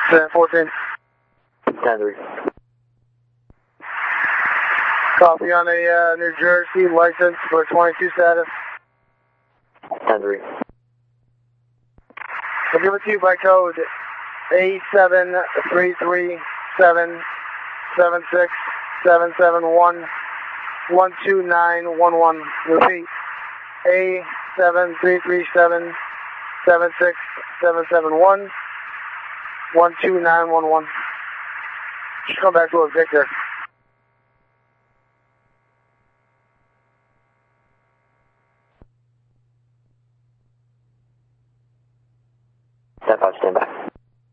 14. 10-3. Copy on a New Jersey license for 22 status. 10-3. I'll give it to you by code A73377677112911. Repeat, A73377677112911. Just come back to a Victor.